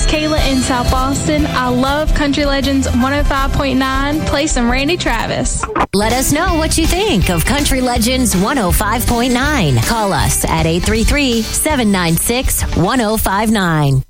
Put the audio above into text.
Kayla in South Boston. I love Country Legends 105.9. Play some Randy Travis. Let us know what you think of Country Legends 105.9. Call us at 833-796-1059.